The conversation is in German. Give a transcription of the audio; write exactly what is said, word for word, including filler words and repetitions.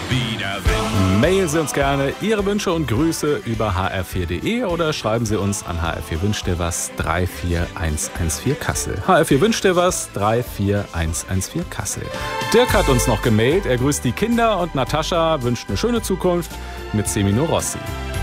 Mailen Sie uns gerne Ihre Wünsche und Grüße über h r vier punkt d e oder schreiben Sie uns an h r vier wünscht dir was drei vier eins eins vier Kassel. H R vier wünscht dir was drei vier eins eins vier Kassel. Dirk hat uns noch gemailt. Er grüßt die Kinder und Natascha wünscht eine schöne Zukunft mit Semino Rossi.